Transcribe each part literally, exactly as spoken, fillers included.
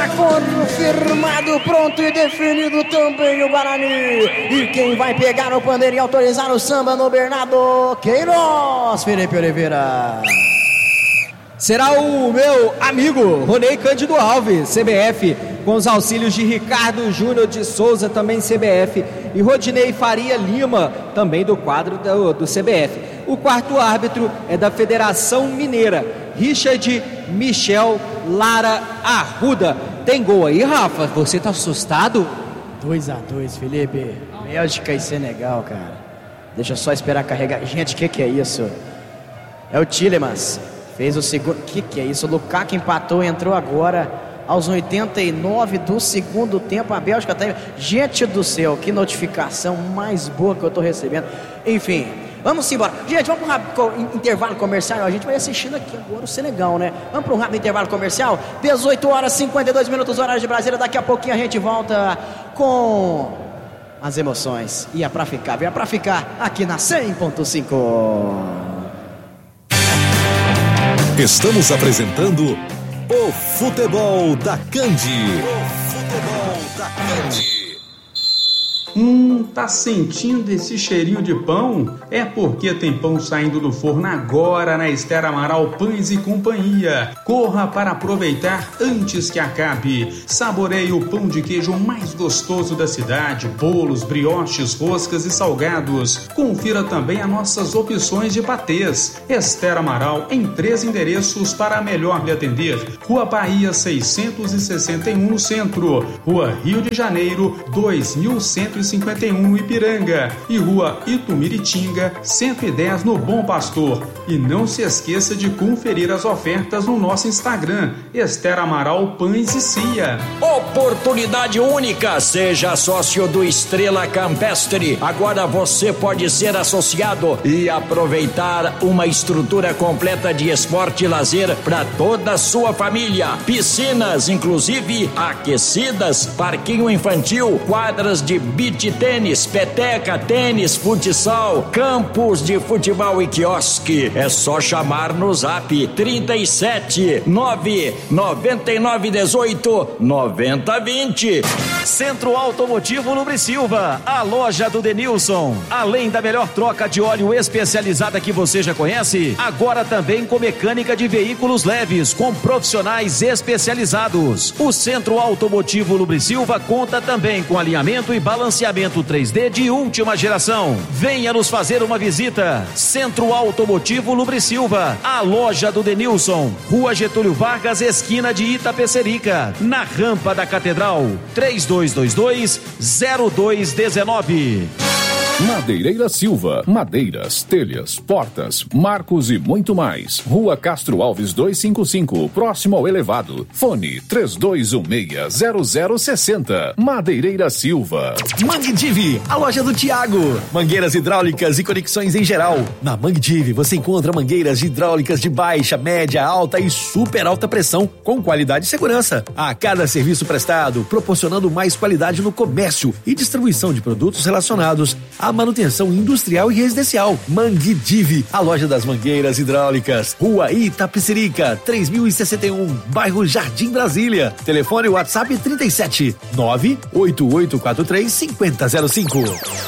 Tá confirmado, pronto e definido também o Guarani. E quem vai pegar no pandeiro e autorizar o samba no Bernardo Queiroz, Felipe Oliveira. Será o meu amigo Ronei Cândido Alves, C B F, com os auxílios de Ricardo Júnior de Souza, também C B F, e Rodinei Faria Lima, também do quadro do, do C B F. O quarto árbitro é da Federação Mineira, Richard Michel Lara Arruda. Tem gol aí, Rafa? Você tá assustado? dois a dois, Felipe. Bélgica e Senegal, cara. Deixa eu só esperar carregar. Gente, o que que é isso? É o Tielemans. Fez o segundo. O que que é isso? O Lukaku empatou, entrou agora aos oitenta e nove do segundo tempo. A Bélgica tá... Gente do céu, que notificação mais boa que eu tô recebendo. Enfim, vamos embora. Gente, vamos para um rápido intervalo comercial. A gente vai assistindo aqui agora o Senegal, né? Vamos para um rápido intervalo comercial. dezoito horas e cinquenta e dois minutos, horário de Brasília. Daqui a pouquinho a gente volta com as emoções. E é pra ficar, é pra ficar aqui na cem ponto cinco. Estamos apresentando o Futebol da Candi. O Futebol da Candi. Hum, tá sentindo esse cheirinho de pão? É porque tem pão saindo do forno agora na Esther Amaral Pães e Companhia. Corra para aproveitar antes que acabe. Saboreie o pão de queijo mais gostoso da cidade, bolos, brioches, roscas e salgados. Confira também as nossas opções de patês. Esther Amaral em três endereços para melhor lhe atender. Rua Bahia seiscentos e sessenta e um no centro, Rua Rio de Janeiro dois mil cento e cinquenta e um no Ipiranga e Rua Itumiritinga cento e dez no Bom Pastor. E não se esqueça de conferir as ofertas no nosso Instagram, Esther Amaral Pães e Cia. Oportunidade única, seja sócio do Estrela Campestre. Agora você pode ser associado e aproveitar uma estrutura completa de esporte e lazer para toda a sua família. Piscinas, inclusive aquecidas, parquinho infantil, quadras de beach tênis, peteca, tênis, futsal, campos de futebol e quiosque. É só chamar no zap trinta e sete, nove noventa e nove, dezoito, noventa, vinte. Centro Automotivo Lubrisilva, a loja do Denilson. Além da melhor troca de óleo especializada que você já conhece, agora também com mecânica de veículos leves, com profissionais especializados. O Centro Automotivo Lubrisilva conta também com alinhamento e balanceamento três D de última geração. Venha nos fazer uma visita. Centro Automotivo Lubrisilva, a loja do Denilson, Rua Getúlio Vargas, esquina de Itapecerica, na rampa da Catedral. Três dois dois dois, zero dois um nove. Madeireira Silva, madeiras, telhas, portas, marcos e muito mais. Rua Castro Alves duzentos e cinquenta e cinco, próximo ao elevado. Fone três dois um seis, zero zero seis zero. Madeireira Silva. Mangue Divi, a loja do Thiago. Mangueiras hidráulicas e conexões em geral. Na Mangue Divi você encontra mangueiras hidráulicas de baixa, média, alta e super alta pressão com qualidade e segurança. A cada serviço prestado, proporcionando mais qualidade no comércio e distribuição de produtos relacionados a manutenção industrial e residencial. Mangue Divi, a loja das mangueiras hidráulicas. Rua Itapecerica, três mil e sessenta e um, bairro Jardim Brasília. Telefone WhatsApp trinta e sete, nove oito oito quatro três, cinco zero zero cinco.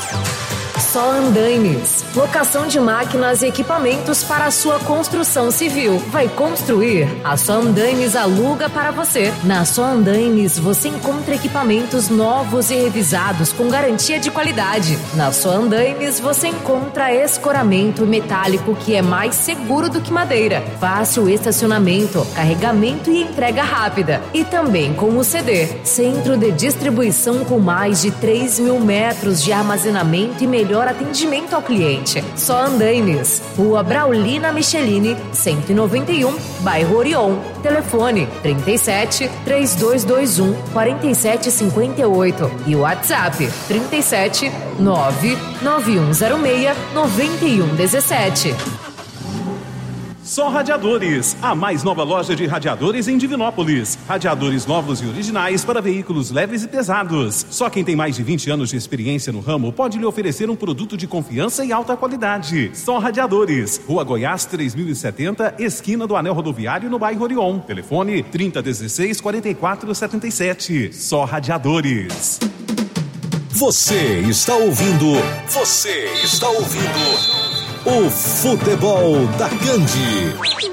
Só Andaimes, locação de máquinas e equipamentos para a sua construção civil. Vai construir? A Só Andaimes aluga para você. Na Só Andaimes você encontra equipamentos novos e revisados com garantia de qualidade. Na Só Andaimes você encontra escoramento metálico que é mais seguro do que madeira, fácil estacionamento, carregamento e entrega rápida. E também com o C D, centro de distribuição com mais de três mil metros de armazenamento e melhor atendimento ao cliente. Só Andaimes, Rua Braulina Michelini, cento e noventa e um, bairro Orion. Telefone trinta e sete, três dois dois um, quatro sete cinco oito e o WhatsApp trinta e sete, nove nove um zero seis, nove um um sete. Só Radiadores, a mais nova loja de radiadores em Divinópolis. Radiadores novos e originais para veículos leves e pesados. Só quem tem mais de vinte anos de experiência no ramo pode lhe oferecer um produto de confiança e alta qualidade. Só Radiadores, Rua Goiás três mil e setenta, esquina do Anel Rodoviário, no bairro Orion. Telefone trinta, dezesseis, quarenta e quatro, setenta e sete. Só Radiadores. Você está ouvindo, você está ouvindo o Futebol da Candi.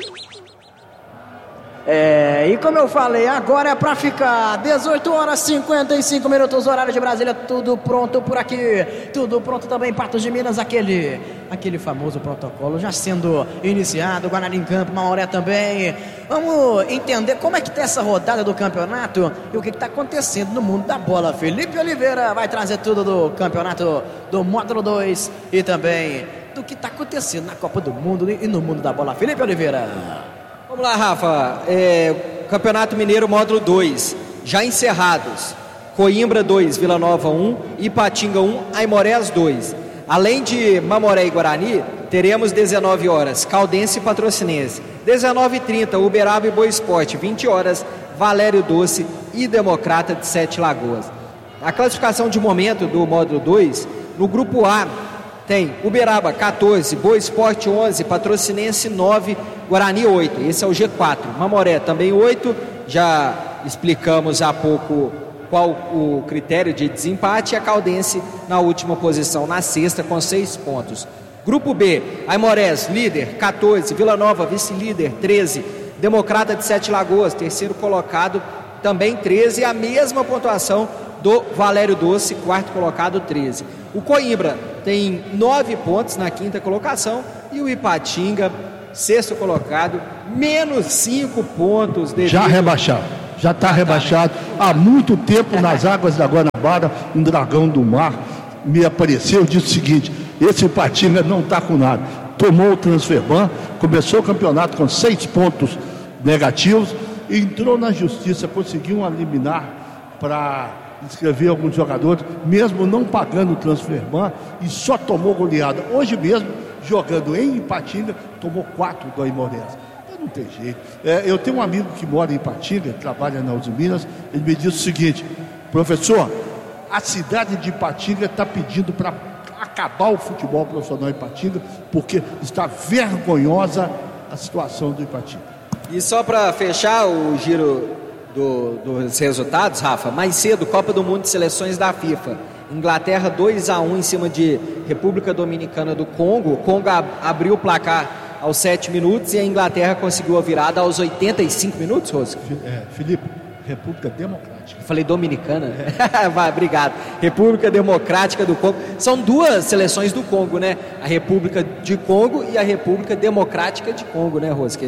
É, e como eu falei, agora é pra ficar dezoito horas e cinquenta e cinco minutos, horário de Brasília, tudo pronto por aqui, tudo pronto também em Patos de Minas, aquele, aquele famoso protocolo já sendo iniciado, Guarani em campo, Mamoré também. Vamos entender como é que tá essa rodada do campeonato e o que está acontecendo no mundo da bola. Felipe Oliveira vai trazer tudo do campeonato do módulo dois e também do que está acontecendo na Copa do Mundo e no mundo da bola. Felipe Oliveira. Vamos lá, Rafa. É, Campeonato Mineiro módulo dois, já encerrados. Coimbra dois, Vila Nova um, Ipatinga um, Aimorés dois. Além de Mamoré e Guarani, teremos dezenove horas, Caldense e Patrocinense. dezenove e trinta, Uberaba e Boa Esporte. vinte horas, Valério Doce e Democrata de Sete Lagoas. A classificação de momento do módulo dois, no grupo A, tem Uberaba quatorze, Boa Esporte onze, Patrocinense nove, Guarani oito. Esse é o G quatro. Mamoré também oito. Já explicamos há pouco qual o critério de desempate. E a Caldense na última posição, na sexta, com seis pontos. Grupo B, Aimorés, líder, quatorze. Vila Nova, vice-líder, treze. Democrata de Sete Lagoas, terceiro colocado, também treze. A mesma pontuação do Valério Doce, quarto colocado, treze. O Coimbra tem nove pontos na quinta colocação e o Ipatinga, sexto colocado, menos cinco pontos. Devido... Já rebaixado, já está rebaixado. Há muito tempo nas águas da Guanabara, um dragão do mar me apareceu e disse o seguinte: esse Ipatinga não está com nada. Tomou o transferban, começou o campeonato com seis pontos negativos, entrou na justiça, conseguiu um liminar para inscrever alguns jogadores, mesmo não pagando o transferban, e só tomou goleada. Hoje mesmo, jogando em Ipatinga, tomou quatro do Aimorés. Então não tem jeito. É, eu tenho um amigo que mora em Ipatinga, trabalha na Uzi Minas, ele me disse o seguinte: professor, a cidade de Ipatinga está pedindo para acabar o futebol profissional em Ipatinga, porque está vergonhosa a situação do Ipatinga. E só para fechar o giro do, dos resultados, Rafa, mais cedo, Copa do Mundo de Seleções da FIFA. Inglaterra dois a um em cima de República Dominicana do Congo. O Congo ab- abriu o placar aos sete minutos e a Inglaterra conseguiu a virada aos oitenta e cinco minutos, Rosco? É, Felipe, República Democrática. Eu falei Dominicana? É. Vai, obrigado. República Democrática do Congo. São duas seleções do Congo, né? A República de Congo e a República Democrática de Congo, né, Rosca?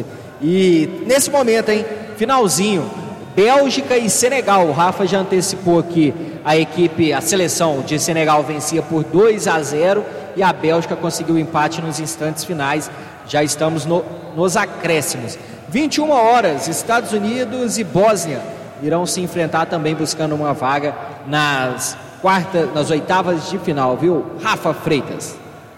E nesse momento, hein, finalzinho, Bélgica e Senegal. O Rafa já antecipou aqui. A equipe, a seleção de Senegal vencia por dois a zero e a Bélgica conseguiu o empate nos instantes finais. Já estamos no, nos acréscimos. vinte e uma horas, Estados Unidos e Bósnia irão se enfrentar também buscando uma vaga nas quartas, nas oitavas de final, viu? Rafa Freitas.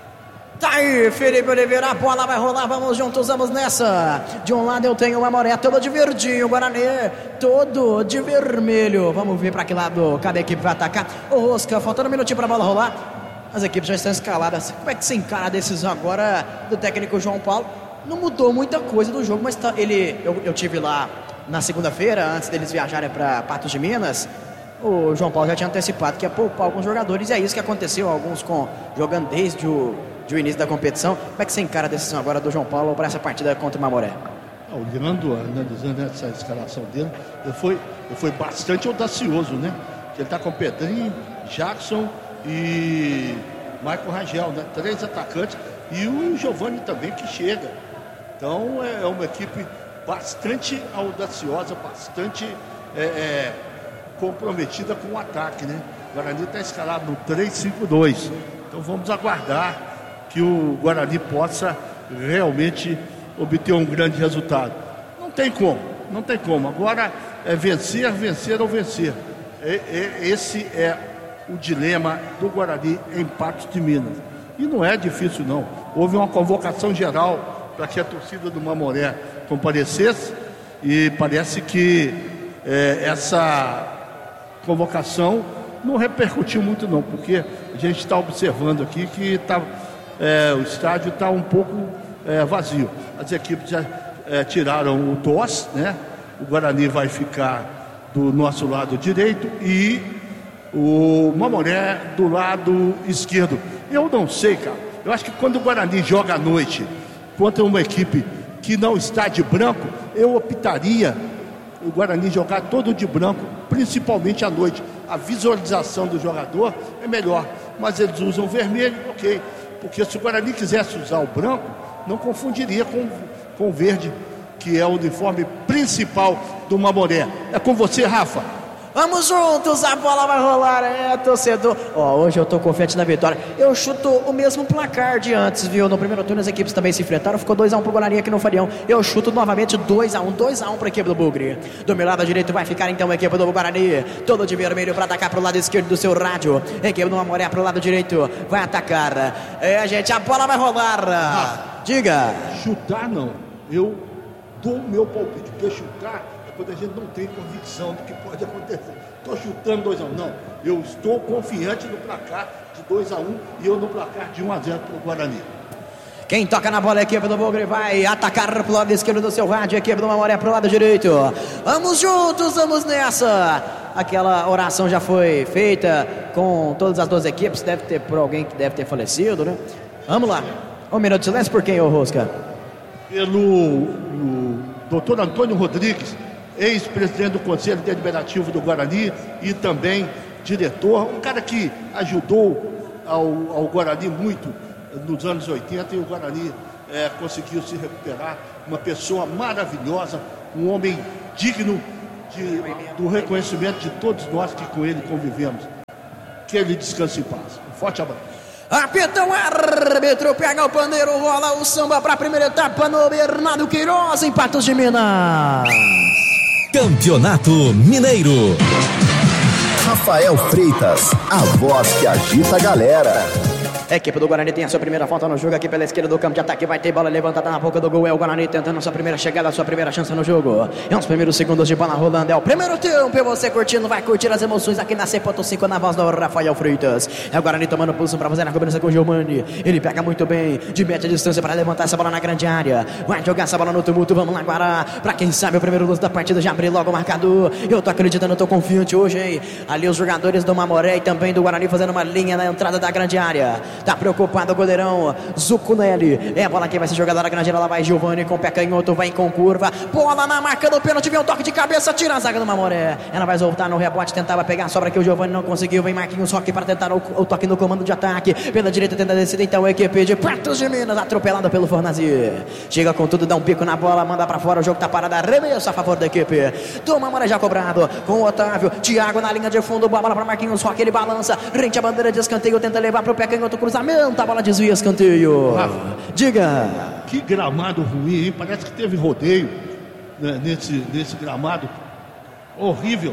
Tá aí, Felipe Oliveira, a bola vai rolar, vamos juntos, vamos nessa. De um lado eu tenho o Mamoré todo de verdinho, o Guarani todo de vermelho. Vamos ver para que lado cada equipe vai atacar. Ô Rosca, faltando um minutinho para a bola rolar. As equipes já estão escaladas. Como é que você encara a decisão agora do técnico João Paulo? Não mudou muita coisa do jogo, mas tá, ele, eu, eu tive lá na segunda-feira, antes deles viajarem para Patos de Minas. O João Paulo já tinha antecipado que ia poupar alguns jogadores, e é isso que aconteceu, alguns com, jogando desde o do início da competição. Como é que você encara a decisão agora do João Paulo para essa partida contra o Mamoré? Olhando, analisando essa escalação dele, ele foi, ele foi bastante audacioso, né? Ele está com Pedrinho, Jackson e Michael Rangel, né? Três atacantes, e o Giovani também que chega. Então é uma equipe bastante audaciosa, bastante é, é, comprometida com o ataque, né? O Guarani está escalado no três cinco dois. Então vamos aguardar que o Guarani possa realmente obter um grande resultado. Não tem como, não tem como. Agora é vencer, vencer ou vencer. É, é, esse é o dilema do Guarani em Patos de Minas. E não é difícil, não. Houve uma convocação geral para que a torcida do Mamoré comparecesse, e parece que é, essa convocação não repercutiu muito não, porque a gente está observando aqui que tá, é, o estádio está um pouco é, vazio. As equipes já é, tiraram o T O S, né? O Guarani vai ficar do nosso lado direito e o Mamoré do lado esquerdo. Eu não sei, cara. Eu acho que quando o Guarani joga à noite contra uma equipe que não está de branco, eu optaria o Guarani jogar todo de branco, principalmente à noite. A visualização do jogador é melhor, mas eles usam vermelho, ok. Porque se o Guarani quisesse usar o branco, não confundiria com, com o verde, que é o uniforme principal do Mamoré. É com você, Rafa. Vamos juntos, a bola vai rolar, é, torcedor. Ó, hoje eu tô confiante na vitória. Eu chuto o mesmo placar de antes, viu? No primeiro turno as equipes também se enfrentaram. Ficou dois a um pro Guarani aqui no Farião. Eu chuto novamente dois a um, dois a um pra equipe do Bugre. Do meu lado direito vai ficar então a equipe do Guarani, todo de vermelho pra atacar pro lado esquerdo do seu rádio. A equipe do Mamoré pro lado direito vai atacar. É, gente, a bola vai rolar. Ah, diga. Chutar não. Eu dou o meu palpite, porque chutar quando a gente não tem convicção do que pode acontecer. Estou chutando dois a um. Não, eu estou confiante no placar de dois a um e eu no placar de um a zero para o Guarani. Quem toca na bola é a equipe do Bugre, vai atacar pro lado esquerdo do seu rádio, a equipe do Mamoré pro lado direito. Vamos juntos, vamos nessa. Aquela oração já foi feita com todas as duas equipes, deve ter por alguém que deve ter falecido, né? Vamos lá. Um minuto de silêncio por quem, ô Rosca? Pelo doutor Antônio Rodrigues, ex-presidente do Conselho Deliberativo do Guarani e também diretor, um cara que ajudou ao, ao Guarani muito nos anos oitenta, e o Guarani é, conseguiu se recuperar. Uma pessoa maravilhosa, um homem digno de, do reconhecimento de todos nós que com ele convivemos. Que ele descanse em paz. Um forte abraço. Apita o árbitro, pega o pandeiro, rola o samba para a primeira etapa no Bernardo Queiroz, em Patos de Minas. Campeonato Mineiro. Rafael Freitas, a voz que agita a galera. A equipe do Guarani tem a sua primeira falta no jogo aqui pela esquerda do campo de ataque. Vai ter bola levantada na boca do gol. É o Guarani tentando a sua primeira chegada, a sua primeira chance no jogo. É uns primeiros segundos de bola rolando. É o primeiro tempo. E você curtindo, vai curtir as emoções aqui na cem ponto cinco na voz do Rafael Freitas. É o Guarani tomando pulso para fazer a cobrança com o Giovani. Ele pega muito bem, de média distância para levantar essa bola na grande área. Vai jogar essa bola no tumulto. Vamos lá, Guará. Para quem sabe o primeiro lance da partida, já abrir logo o marcador. Eu tô acreditando, eu tô confiante hoje, hein? Ali os jogadores do Mamoré e também do Guarani fazendo uma linha na entrada da grande área. Tá preocupado goleirão Zucunelli. É a bola que vai ser jogada na grande área. Lá vai Giovani com o pé canhoto, vai com curva. Bola na marca do pênalti. Vem um toque de cabeça, tira a zaga do Mamoré. Ela vai voltar no rebote, tentava pegar a sobra que o Giovani não conseguiu. Vem Marquinhos Roque para tentar o, o toque no comando de ataque. Pela direita tenta descer então a equipe de Patos de Minas, atropelada pelo Fornazi. Chega com tudo, dá um pico na bola, manda para fora. O jogo tá parado, arremesso a favor da equipe do Mamoré já cobrado. Com o Otávio, Thiago na linha de fundo. Bola para Marquinhos Roque, ele balança. Rente a bandeira de escanteio, tenta levar para o pé canhoto, cruzamento. A bola desvia, escanteio. Rafa, diga. Que gramado ruim, hein? Parece que teve rodeio, né, nesse, nesse gramado horrível.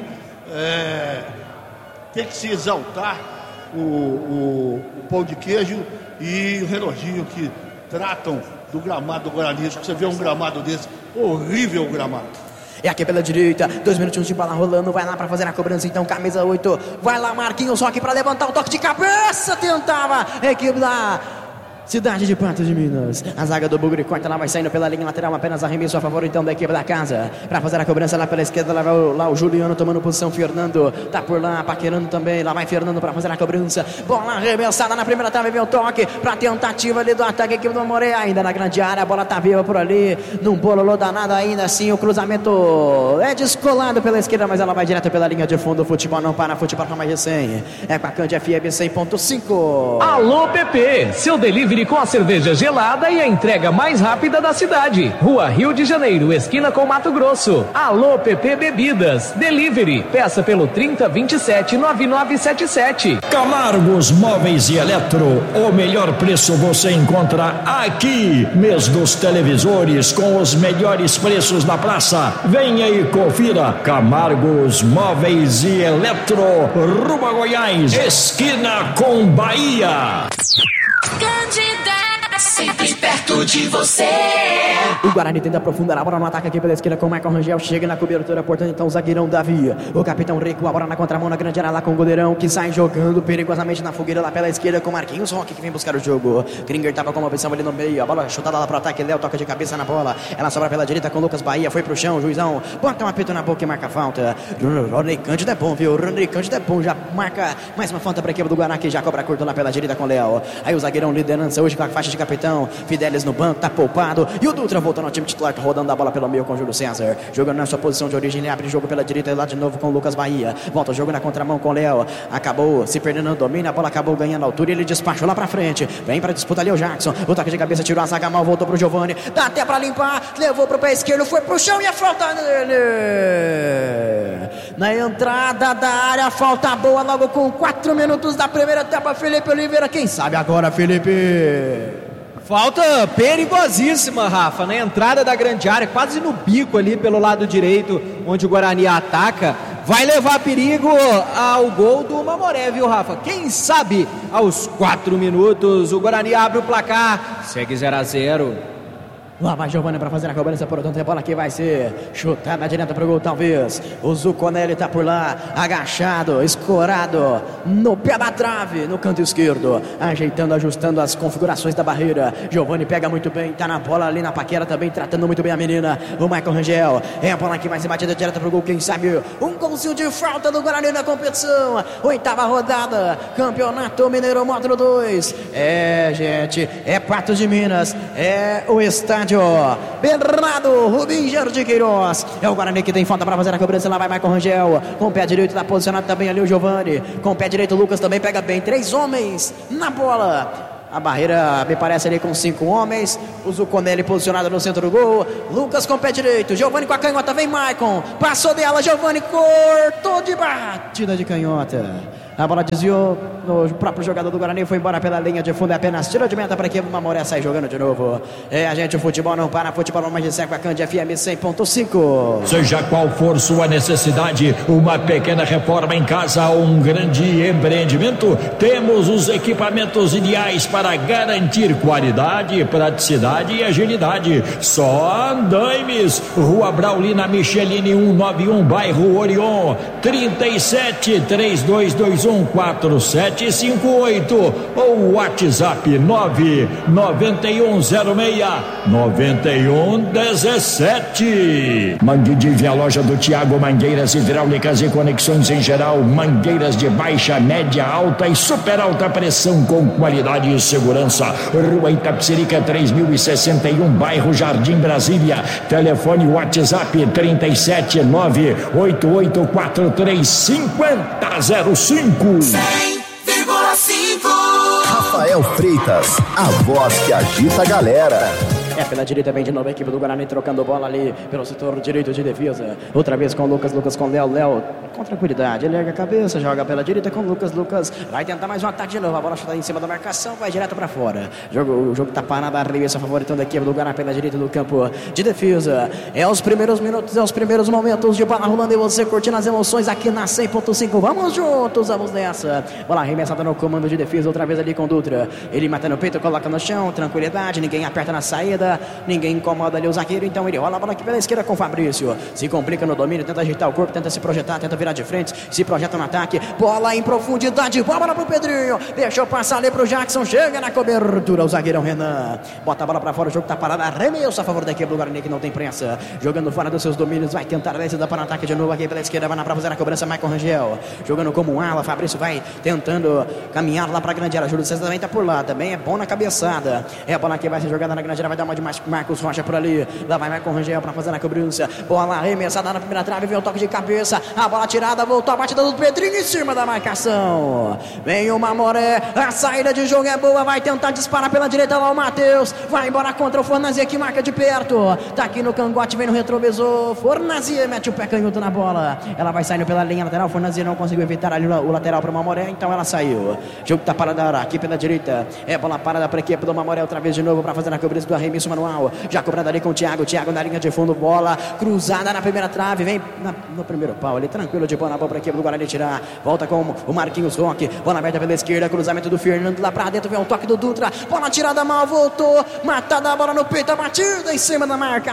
É, tem que se exaltar o, o, o pão de queijo e o reloginho que tratam do gramado do Guarani. Você vê um gramado desse, horrível o gramado. É aqui pela direita, dois minutinhos de bola rolando. Vai lá pra fazer a cobrança então, camisa oito. Vai lá Marquinhos Roque pra levantar o toque de cabeça. Tentava a equipe da Cidade de Patos de Minas. A zaga do Bugre corta, lá vai saindo pela linha lateral. Apenas arremesso a favor então da equipe da casa. Pra fazer a cobrança lá pela esquerda, lá vai o, lá o Juliano tomando posição. Fernando tá por lá, paquerando também. Lá vai Fernando pra fazer a cobrança. Bola arremessada na primeira trave, vem o toque pra tentativa ali do ataque. A equipe do Mamoré ainda na grande área. A bola tá viva por ali, num bololô danado ainda assim. O cruzamento é descolado pela esquerda, mas ela vai direto pela linha de fundo. O futebol não para, futebol com mais de cem. É com a Cante F M cem ponto cinco. Alô P P, seu delivery com a cerveja gelada e a entrega mais rápida da cidade. Rua Rio de Janeiro, esquina com Mato Grosso. Alô P P Bebidas, delivery, peça pelo trinta, vinte e sete, nove nove sete sete. Camargos Móveis e Eletro, o melhor preço você encontra aqui. Mês dos televisores com os melhores preços na praça. Venha e confira. Camargos Móveis e Eletro, Rua Goiás, esquina com Bahia. Candida, sempre perto de você. O Guarani tenta aprofundar a bola no ataque aqui pela esquerda com o Michael Rangel. Chega na cobertura, portanto, então o zagueirão Davi. O capitão Rico, a bola na contramão na grande área lá com o goleirão, que sai jogando perigosamente na fogueira lá pela esquerda com o Marquinhos Roque, que vem buscar o jogo. Kringer tava com uma opção ali no meio. A bola chutada lá pro ataque. Léo toca de cabeça na bola. Ela sobra pela direita com o Lucas Bahia. Foi pro chão, o juizão bota um apito na boca e marca a falta. Ronei Cândido é bom, viu? Ronei Cândido é bom. Já marca mais uma falta para a equipe do Guarani, que já cobra curto lá pela direita com o Léo. Aí o zagueirão liderança hoje com a faixa de capitão. Fidelis no banco, tá poupado. E o Dutra voltando ao time titular, rodando a bola pelo meio com o Júlio César. Jogando na sua posição de origem, ele abre jogo pela direita e lá de novo com o Lucas Bahia. Volta o jogo na contramão com o Léo. Acabou se perdendo no domínio, a bola acabou ganhando altura e ele despachou lá pra frente. Vem pra disputa ali o Jackson. O toque de cabeça tirou a zaga mal, voltou pro Giovani. Dá até pra limpar, levou pro pé esquerdo, foi pro chão e a falta dele. Na entrada da área, falta boa logo com quatro minutos da primeira etapa. Felipe Oliveira, quem sabe agora, Felipe? Falta perigosíssima, Rafa, na entrada da grande área, quase no bico ali pelo lado direito, onde o Guarani ataca. Vai levar perigo ao gol do Mamoré, viu, Rafa? Quem sabe aos quatro minutos o Guarani abre o placar, segue zero a zero. Lá vai Giovani para fazer a cobrança, portanto a bola que vai ser chutada direto pro gol, talvez. O Zuconelli tá por lá, agachado, escorado, no pé da trave, no canto esquerdo, ajeitando, ajustando as configurações da barreira. Giovani pega muito bem, tá na bola ali na paquera também, tratando muito bem a menina. O Michael Rangel, é a bola que vai ser batida direto pro gol, quem sabe um golzinho de falta do Guarani na competição. Oitava rodada, Campeonato Mineiro Módulo dois. É, gente, é Patos de Minas, é o estádio Bernardo Rubim Jardim Queiroz. É o Guarani que tem falta para fazer a cobrança. Lá vai Michael Rangel, com o pé direito está posicionado também ali o Giovani, com o pé direito o Lucas também pega bem, três homens na bola. A barreira me parece ali com cinco homens. O Zuconelli posicionado no centro do gol. Lucas com o pé direito, Giovani com a canhota, vem Maicon, passou dela, Giovani cortou de batida de canhota. A bola desviou, o próprio jogador do Guarani foi embora pela linha de fundo, é apenas tiro de meta para que o Mamoré sai jogando de novo. É, a gente, o futebol não para, futebol mais de seco, a Cândia F M cem ponto cinco. Seja qual for sua necessidade, uma pequena reforma em casa ou um grande empreendimento, temos os equipamentos ideais para garantir qualidade, praticidade e agilidade. Só Andaimes, Rua Braulina Micheline cento e noventa e um, bairro Orion, trinta e sete, três dois dois um, quatro sete cinco oito ou WhatsApp nove nove um zero seis nove um um sete. Manguedive, a loja do Tiago, mangueiras hidráulicas e conexões em geral, mangueiras de baixa, média, alta e super alta pressão com qualidade e segurança. Rua Itapecerica três mil e sessenta e um, bairro Jardim Brasília. Telefone WhatsApp trinta e sete, nove oito oito quatro três cinco zero cinco. cem vírgula cinco. Rafael Freitas, a voz que agita a galera. É, pela direita vem de novo a equipe do Guarani trocando bola ali pelo setor direito de defesa. Outra vez com o Lucas, Lucas com o Léo, Léo com tranquilidade, ele ergue a cabeça, joga pela direita com o Lucas, Lucas vai tentar mais um ataque de novo, a bola chuta em cima da marcação, vai direto pra fora. Jogo, o jogo tá parado, a arremesso favoritando a equipe do Guarani pela direita do campo de defesa. É os primeiros minutos, é os primeiros momentos de bola rolando e você curtindo as emoções aqui na cem ponto cinco. Vamos juntos, vamos nessa. Bola arremessada no comando de defesa, outra vez ali com o Dutra. Ele mata no peito, coloca no chão, tranquilidade, ninguém aperta na saída. Ninguém incomoda ali o zagueiro, então ele rola a bola aqui pela esquerda com o Fabrício. Se complica no domínio, tenta agitar o corpo, tenta se projetar, tenta virar de frente, se projeta no ataque. Bola em profundidade, bola pro Pedrinho. Deixou passar ali pro Jackson, chega na cobertura o zagueirão Renan. Bota a bola pra fora, o jogo tá parado, arremesso a favor da equipe do Guarani que não tem pressa. Jogando fora dos seus domínios, vai tentar a descida para o ataque de novo aqui pela esquerda, vai na pra fazer a cobrança, Michael Rangel. Jogando como um ala, Fabrício vai tentando caminhar lá pra grande área. Júlio César também tá por lá, também é bom na cabeçada. É a bola que vai ser jogada na grande área, vai dar uma de mais Marcos Rocha por ali, lá vai Michael Rangel pra fazer a cobrança, bola arremessada na primeira trave, vem o toque de cabeça, a bola tirada, voltou a batida do Pedrinho em cima da marcação, vem o Mamoré, a saída de jogo é boa, vai tentar disparar pela direita lá o Matheus, vai embora contra o Fornazia que marca de perto, tá aqui no cangote, vem no retrovisor, Fornazia mete o pé canhoto na bola, ela vai saindo pela linha lateral, Fornazia não conseguiu evitar ali o lateral pro Mamoré, então ela saiu, jogo tá parado aqui pela direita, é bola parada pra equipe do Mamoré outra vez de novo pra fazer a cobrança do arremesso Maurício Manuel, já cobrando ali com o Thiago, Thiago na linha de fundo, bola cruzada na primeira trave, vem na, no primeiro pau ali, tranquilo de bola na bola para a equipe do Guarani tirar, volta com o Marquinhos Roque, bola aberta pela esquerda, cruzamento do Fernando lá para dentro, vem o toque do Dutra, bola tirada mal, voltou, matada a bola no peito, a batida em cima da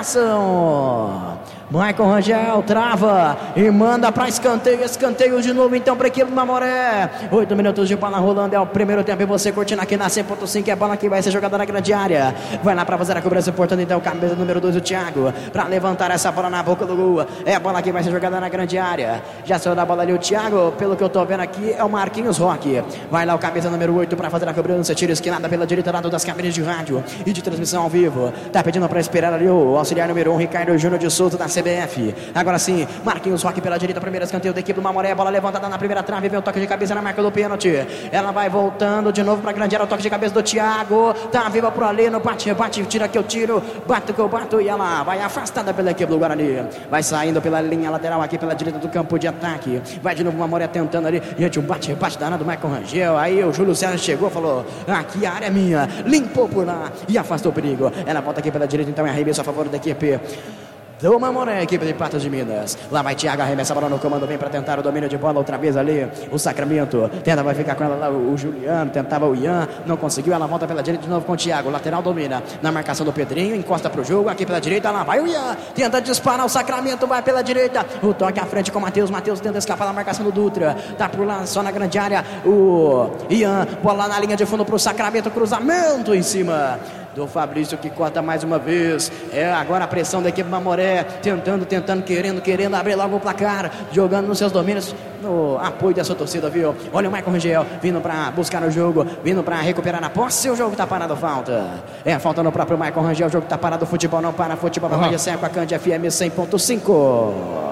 marcação. Michael Rangel trava e manda para escanteio, escanteio de novo então para a equipe do Mamoré. Oito minutos de bola rolando, é o primeiro tempo e você curtindo aqui na cem ponto cinco, é a bola que vai ser jogada na grande área. Vai lá para fazer a cobrança, portanto então camisa número dois, o Thiago, para levantar essa bola na boca do gol. É a bola que vai ser jogada na grande área. Já saiu da bola ali o Thiago, pelo que eu tô vendo aqui é o Marquinhos Roque. Vai lá o camisa número oito para fazer a cobrança, tira esquinada pela direita, lado das cabines de rádio e de transmissão ao vivo. Tá pedindo para esperar ali o auxiliar número um, Ricardo Júnior de Souza da C B F. Agora sim, Marquinhos Roque pela direita, primeiro escanteio da equipe do Mamoré, bola levantada na primeira trave, vem o toque de cabeça na marca do pênalti. Ela vai voltando de novo para a grande área, o toque de cabeça do Thiago, tá viva pro Aleno, bate, bate, tira que eu tiro, bate que eu bato e ela vai afastada pela equipe do Guarani. Vai saindo pela linha lateral aqui pela direita do campo de ataque. Vai de novo o Mamoré tentando ali, gente, um bate, bate danado do Michael Rangel. Aí o Júlio César chegou, falou, aqui a área é minha, limpou por lá e afastou o perigo. Ela volta aqui pela direita, então é arremesso a favor da equipe do Mamoré, equipe de Patos de Minas. Lá vai Thiago, arremessa a bola no comando, vem para tentar o domínio de bola outra vez ali. O Sacramento tenta, vai ficar com ela lá o Juliano, tentava o Ian, não conseguiu. Ela volta pela direita de novo com o Thiago. Lateral domina na marcação do Pedrinho, encosta pro jogo. Aqui pela direita, lá vai o Ian, tenta disparar. O Sacramento vai pela direita. O toque à frente com o Matheus. Matheus tenta escapar da marcação do Dutra. Tá por lá só na grande área. O Ian, bola na linha de fundo pro Sacramento. Cruzamento em cima do Fabrício, que corta mais uma vez. É agora a pressão da equipe Mamoré, tentando, tentando, querendo, querendo abrir logo o placar, jogando nos seus domínios, no apoio dessa torcida, viu? Olha o Michael Rangel vindo para buscar o jogo, vindo para recuperar na posse. O jogo tá parado, falta. É, falta no próprio Michael Rangel. O jogo tá parado, futebol não para, futebol vai de com a Cande F M cem ponto cinco.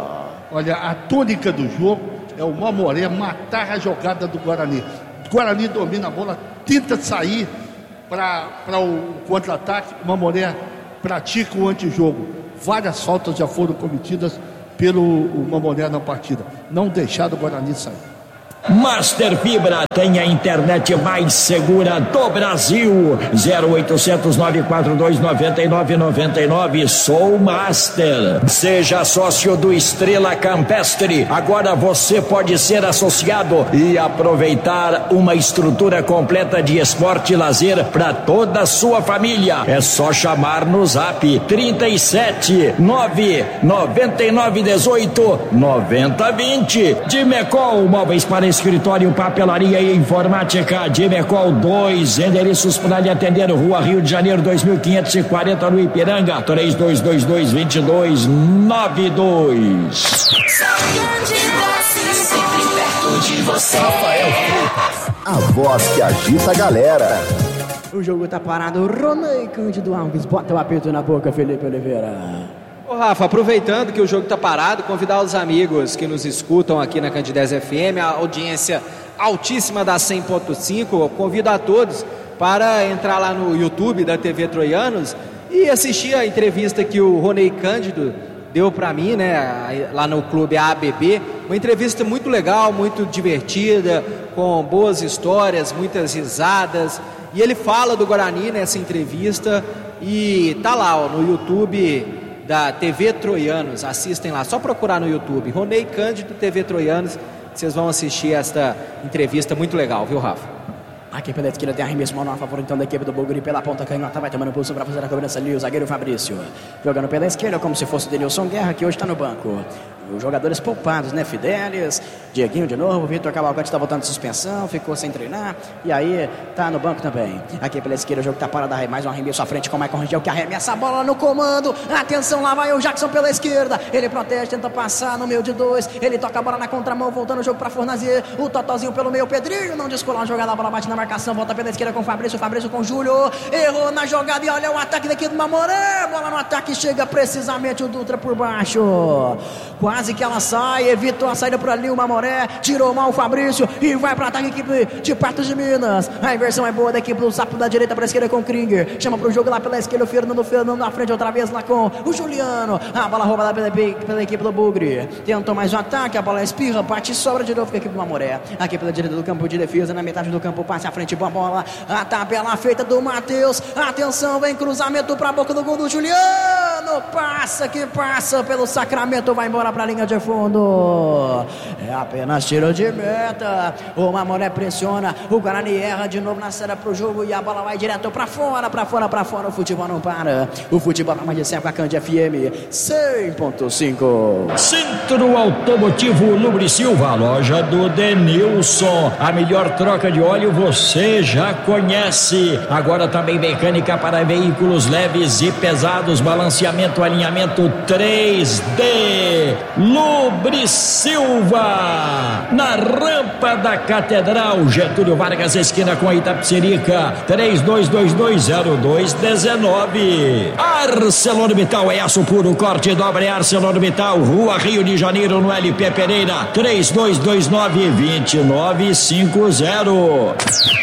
Olha, a tônica do jogo é o Mamoré matar a jogada do Guarani. O Guarani domina a bola, tenta sair para o contra-ataque. O Mamoré pratica o antijogo. Várias faltas já foram cometidas pelo o Mamoré na partida. Não deixar o Guarani sair. Master Fibra tem a internet mais segura do Brasil. zero oitocentos, nove quatro dois, nove nove nove nove. Sou Master. Seja sócio do Estrela Campestre. Agora você pode ser associado e aproveitar uma estrutura completa de esporte e lazer para toda a sua família. É só chamar no zap trinta e sete, nove noventa e nove, dezoito, noventa, vinte. Dimecol, móveis para escritório, papelaria e informática. Dimecol dois endereços para lhe atender: Rua Rio de Janeiro dois mil quinhentos e quarenta, no Ipiranga. Três dois dois dois, dois dois nove dois. Sempre perto de você. Rafael Freitas, a voz que agita a galera. O jogo tá parado. Ronei Cândido Alves bota o apito na boca, Felipe Oliveira. Ô Rafa, aproveitando que o jogo está parado, convidar os amigos que nos escutam aqui na Candidez F M, a audiência altíssima da cem ponto cinco, convido a todos para entrar lá no YouTube da T V Troianos e assistir a entrevista que o Ronei Cândido deu para mim, né, lá no Clube A B B, uma entrevista muito legal, muito divertida, com boas histórias, muitas risadas, e ele fala do Guarani nessa entrevista e tá lá ó, no YouTube da T V Troianos, assistem lá, só procurar no YouTube, Ronei Cândido T V Troianos, vocês vão assistir esta entrevista muito legal, viu, Rafa? Aqui pela esquerda tem arremesso manual a favor então da equipe do Bugre, pela ponta canhota vai tomando pulso para fazer a cobrança ali, o zagueiro Fabrício, jogando pela esquerda como se fosse o Denilson Guerra, que hoje está no banco. Os jogadores poupados, né? Fidelis, Dieguinho de novo, Vitor Cavalcante está voltando de suspensão, ficou sem treinar e aí tá no banco também. Aqui pela esquerda o jogo tá parado, mais um arremesso à frente com o Michael Rangel, que arremessa a bola no comando. Atenção, lá vai o Jackson pela esquerda, ele protege, tenta passar no meio de dois, ele toca a bola na contramão, voltando o jogo para Fornazier, o Totozinho pelo meio, Pedrinho não descolar a jogada, a bola bate na marcação, volta pela esquerda com o Fabrício, Fabrício com o Júlio, errou na jogada e olha o ataque daqui do Mamoré, bola no ataque, chega precisamente o Dutra por baixo, quase que ela sai, evitou a saída por ali, o Mamoré tirou mal o Fabrício e vai para ataque, equipe de Patos de Minas. A inversão é boa da equipe do Sapo, da direita para a esquerda com o Kringer, chama para o jogo lá pela esquerda o Fernando, Fernando na frente outra vez lá com o Juliano, a bola roubada pela, pela equipe do Bugre, tentou mais um ataque, a bola espirra, bate e sobra de novo com a equipe do Mamoré. Aqui pela direita do campo de defesa, na metade do campo, passe frente, boa bola. A tabela feita do Matheus. Atenção, vem cruzamento pra boca do gol do Juliano. Passa que passa pelo Sacramento, vai embora pra linha de fundo. É apenas tiro de meta. O Mamoré pressiona. O Guarani erra de novo na saída pro jogo e a bola vai direto pra fora, pra fora, pra fora. O futebol não para. O futebol pra mais de sempre, a Cândia F M cem ponto cinco. Centro Automotivo Lubre Silva, loja do Denilson. A melhor troca de óleo você já conhece. Agora também mecânica para veículos leves e pesados, balanceamento, alinhamento três D. Lubre Silva, na rampa da Catedral, Getúlio Vargas, esquina com a Itapecerica, três dois dois dois zero dois um nove. ArcelorMittal é aço puro, corte dobra é ArcelorMittal, Rua Rio de Janeiro, no L P Pereira, três dois dois nove dois nove cinco zero.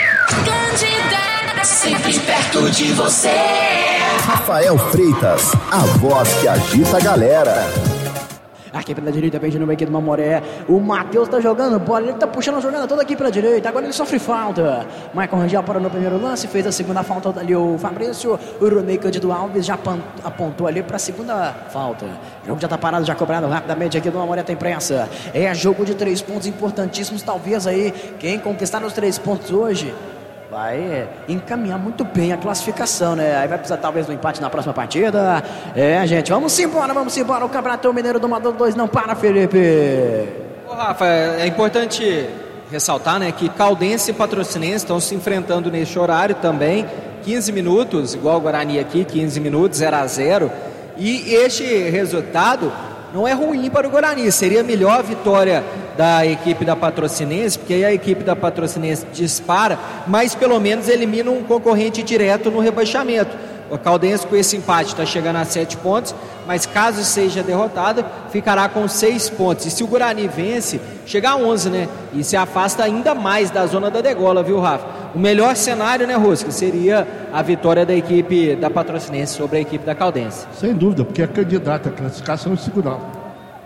Candidata, sempre perto de você. Rafael Freitas, a voz que agita a galera. Aqui pela direita, vem de novo aqui do Mamoré. O Matheus tá jogando bola, ele tá puxando a jogada toda aqui pela direita. Agora ele sofre falta. Maicon Rangel parou no primeiro lance, fez a segunda falta ali o Fabrício. O Ronei Cândido Alves já apontou ali pra segunda falta. O jogo já tá parado, já cobrado rapidamente aqui do Mamoré, tem pressa. É jogo de três pontos importantíssimos, talvez aí quem conquistar os três pontos hoje vai encaminhar muito bem a classificação, né? Aí vai precisar talvez do empate na próxima partida. É, gente, vamos embora, vamos embora. O Campeonato Mineiro do Maduro dois não para, Felipe. Ô, Rafa, é importante ressaltar, né, que Caldense e Patrocinense estão se enfrentando neste horário também. quinze minutos, igual o Guarani aqui, quinze minutos, zero a zero. E este resultado não é ruim para o Guarani, seria melhor a vitória da equipe da Patrocinense, porque aí a equipe da Patrocinense dispara, mas pelo menos elimina um concorrente direto no rebaixamento. O Caldense com esse empate está chegando a sete pontos, mas caso seja derrotado, ficará com seis pontos. E se o Guarani vence, chega a onze, né? E se afasta ainda mais da zona da degola, viu, Rafa? O melhor cenário, né, Rosca, seria a vitória da equipe da Patrocinense sobre a equipe da Caldense. Sem dúvida, porque é candidata à classificação e segurar.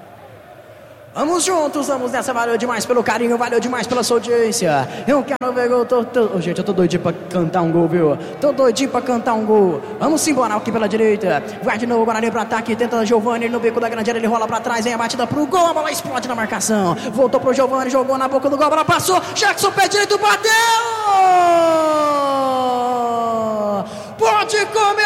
Vamos juntos, vamos nessa. Valeu demais pelo carinho, valeu demais pela sua audiência. Eu quero ver gol, tô, tô... Oh, gente, eu tô doidinho pra cantar um gol, viu? Tô doidinho pra cantar um gol. Vamos embora aqui pela direita. Vai de novo o Guarani pro ataque, tenta Giovani no beco da grande área, ele rola pra trás, vem a batida pro gol, a bola explode na marcação. Voltou pro Giovani, jogou na boca do gol, a bola passou. Jackson, pé direito, bateu! Pode comer!